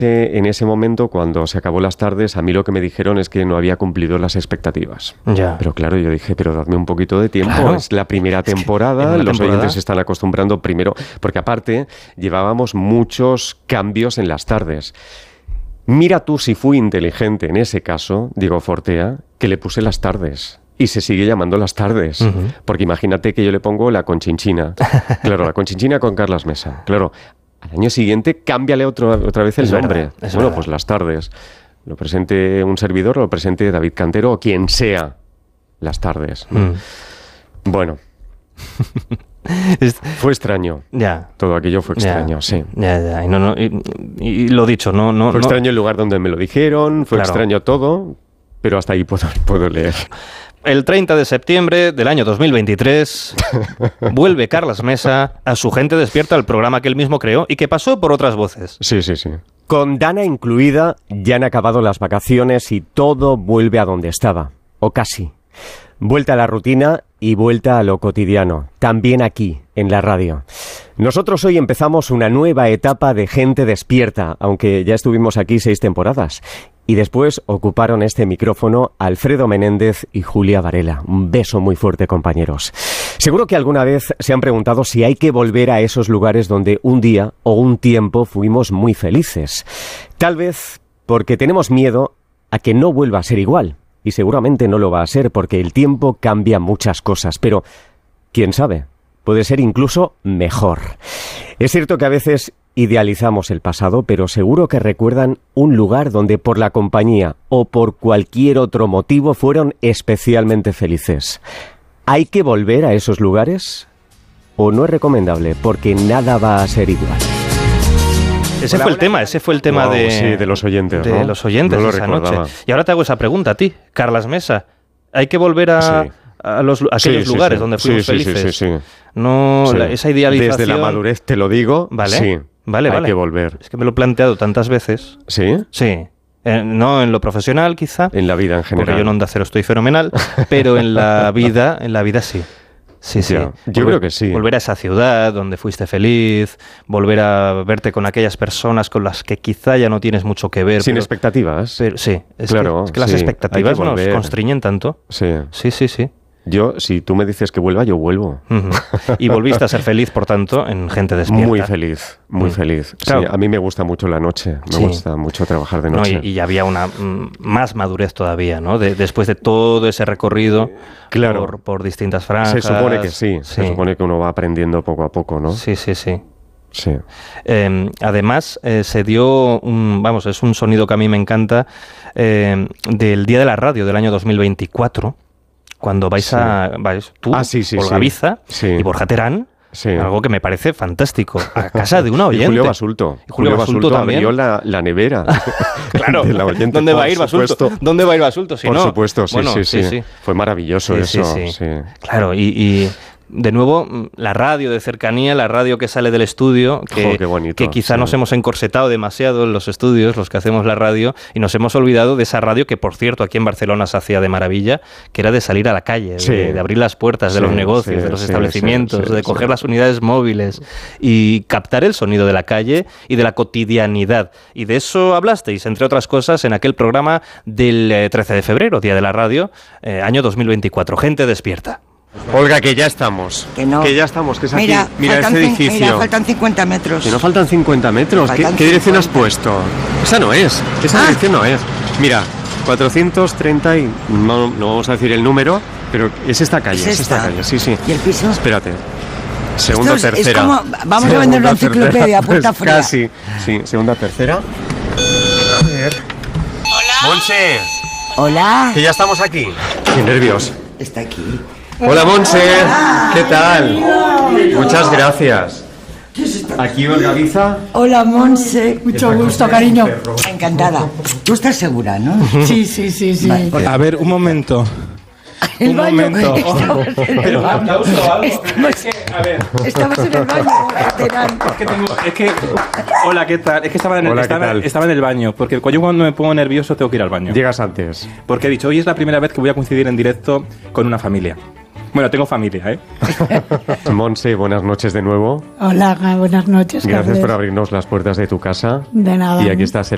En ese momento, cuando se acabó las tardes, a mí lo que me dijeron es que no había cumplido las expectativas. Ya. Pero claro, yo dije, pero dadme un poquito de tiempo. Claro. Es la primera temporada, los oyentes se están acostumbrando primero, porque aparte llevábamos muchos cambios en las tardes. Mira tú si fui inteligente en ese caso, Diego Fortea, que le puse las tardes. Y se sigue llamando las tardes. Uh-huh. Porque imagínate que yo le pongo la Conchinchina. Claro, la Conchinchina con Carlas Mesa. Claro. Al año siguiente, cámbiale otra vez el nombre. Bueno, pues las tardes. Lo presente un servidor, lo presente David Cantero o quien sea. Las tardes. Bueno. Fue extraño. Ya. Todo aquello fue extraño, sí. Ya. Y lo dicho, no. Fue extraño el lugar donde me lo dijeron, fue extraño todo, pero hasta ahí puedo leer. El 30 de septiembre del año 2023 vuelve Carlas Mesa a Su Gente Despierta, el programa que él mismo creó y que pasó por otras voces. Sí. Con Dana incluida, ya han acabado las vacaciones y todo vuelve a donde estaba, o casi. Vuelta a la rutina y vuelta a lo cotidiano, también aquí, en la radio. Nosotros hoy empezamos una nueva etapa de Gente Despierta, aunque ya estuvimos aquí 6 temporadas. Y después ocuparon este micrófono Alfredo Menéndez y Julia Varela. Un beso muy fuerte, compañeros. Seguro que alguna vez se han preguntado si hay que volver a esos lugares donde un día o un tiempo fuimos muy felices. Tal vez porque tenemos miedo a que no vuelva a ser igual. Y seguramente no lo va a ser porque el tiempo cambia muchas cosas. Pero, quién sabe, puede ser incluso mejor. Es cierto que a veces idealizamos el pasado, pero seguro que recuerdan un lugar donde por la compañía o por cualquier otro motivo fueron especialmente felices. ¿Hay que volver a esos lugares? ¿O no es recomendable? Porque nada va a ser igual. Ese fue el tema wow, de los oyentes, de los oyentes no lo esa recordaba. noche. Y ahora te hago esa pregunta a ti, Carlas Mesa. ¿Hay que volver a aquellos lugares donde fuimos felices? Sí. No, sí. Esa idealización... Desde la madurez te lo digo, ¿vale? Sí. Vale. Hay que volver. Es que me lo he planteado tantas veces. ¿Sí? Sí. No en lo profesional, quizá. En la vida en general. Porque yo en Onda Cero estoy fenomenal, pero en la vida sí. Sí. Yo creo que sí. Volver a esa ciudad donde fuiste feliz, volver a verte con aquellas personas con las que quizá ya no tienes mucho que ver. Sin expectativas. Pero, sí, claro, es que las expectativas nos constriñen tanto. Sí. Sí. Yo, si tú me dices que vuelva, yo vuelvo. Uh-huh. Y volviste a ser feliz, por tanto, en Gente Despierta. Muy feliz. Claro. Sí, a mí me gusta mucho la noche, me gusta mucho trabajar de noche. Y había una más madurez todavía, ¿no? Después de todo ese recorrido por distintas franjas. Se supone que sí, se supone que uno va aprendiendo poco a poco, ¿no? Sí. Sí. Además, se dio es un sonido que a mí me encanta, del Día de la Radio del año 2024. Cuando vais tú, Olga Biza y Borja Terán, algo que me parece fantástico, a casa de una oyente. Y Julio Basulto. Julio Basulto también. Abrió la nevera. Claro, de la oyente, ¿dónde va a ir Basulto? ¿Dónde va a ir Basulto? Por supuesto, sí. Fue maravilloso eso. Sí. Claro, y de nuevo, la radio de cercanía, la radio que sale del estudio, qué bonito, que quizá nos hemos encorsetado demasiado en los estudios, los que hacemos la radio, y nos hemos olvidado de esa radio que, por cierto, aquí en Barcelona se hacía de maravilla, que era de salir a la calle, de abrir las puertas de los negocios, de los establecimientos, de coger las unidades móviles y captar el sonido de la calle y de la cotidianidad. Y de eso hablasteis, entre otras cosas, en aquel programa del 13 de febrero, Día de la Radio, año 2024. Gente Despierta. Olga, que ya estamos. Que ya estamos, que es aquí. Mira este edificio. Mira, faltan 50 metros. Que no faltan 50 metros. ¿Qué dirección has puesto? Esa no es. Esa dirección no es. Mira, 430 y... No vamos a decir el número, pero es esta calle. Es esta calle, sí. ¿Y el piso? Espérate. Segunda, tercera. Es como... Vamos a vender una enciclopedia, puerta fría. Casi. Sí, segunda, tercera. A ver. Hola. Monse. Hola. Que ya estamos aquí. Qué nervios. Está aquí. Hola, Monse. ¿Qué tal? Muchas gracias. Aquí Olga Biza. Hola, Monse. Mucho gusto, cariño. Encantada. ¿Tú estás segura, no? Sí. Vale. A ver, un momento. El baño. Estamos en el baño. Hola, ¿qué tal? Es que estaba en el baño, porque yo cuando me pongo nervioso tengo que ir al baño. Llegas antes. Porque he dicho, hoy es la primera vez que voy a coincidir en directo con una familia. Bueno, tengo familia, ¿eh? Monse, buenas noches de nuevo. Hola, buenas noches. Gracias por abrirnos las puertas de tu casa. De nada. Y aquí está